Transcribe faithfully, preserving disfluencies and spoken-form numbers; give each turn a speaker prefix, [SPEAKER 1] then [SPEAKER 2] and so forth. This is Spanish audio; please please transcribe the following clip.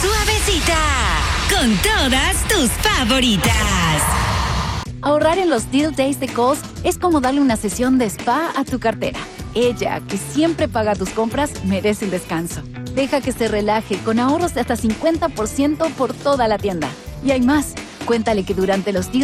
[SPEAKER 1] suavecita, con todas tus favoritas.
[SPEAKER 2] Ahorrar en los Deal Days de Kohl's es como darle una sesión de spa a tu cartera. Ella, que siempre paga tus compras, merece un descanso. Deja que se relaje con ahorros de hasta cincuenta por ciento por toda la tienda. Y hay más. Cuéntale que durante los Deal